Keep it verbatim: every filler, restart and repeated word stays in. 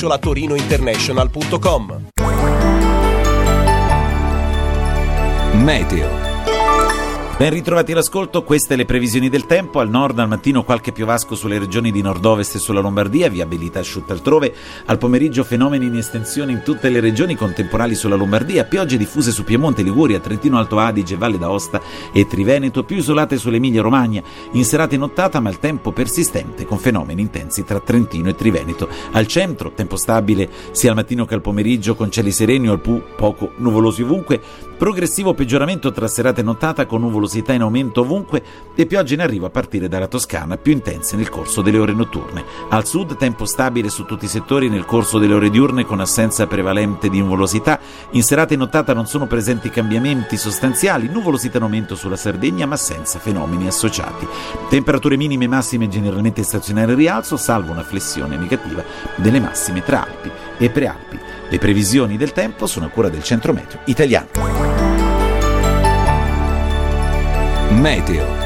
torinointernational punto com. Meteo. Ben ritrovati all'ascolto, queste le previsioni del tempo. Al nord al mattino qualche piovasco sulle regioni di nord-ovest e sulla Lombardia, viabilità asciutta altrove. Al pomeriggio fenomeni in estensione in tutte le regioni con temporali sulla Lombardia, piogge diffuse su Piemonte, Liguria, Trentino Alto Adige, Valle d'Aosta e Triveneto, più isolate sull'Emilia Romagna. In serata e nottata ma il tempo persistente con fenomeni intensi tra Trentino e Triveneto. Al centro tempo stabile sia al mattino che al pomeriggio con cieli sereni o al più poco nuvolosi ovunque. Progressivo peggioramento tra serata e nottata con nuvolosità in aumento ovunque e piogge in arrivo a partire dalla Toscana, più intense nel corso delle ore notturne. Al sud tempo stabile su tutti i settori nel corso delle ore diurne con assenza prevalente di nuvolosità. In serata e nottata non sono presenti cambiamenti sostanziali, nuvolosità in aumento sulla Sardegna ma senza fenomeni associati. Temperature minime e massime generalmente stazionarie al rialzo, salvo una flessione negativa delle massime tra Alpi e Prealpi. Le previsioni del tempo sono a cura del Centro Meteo Italiano. Meteo.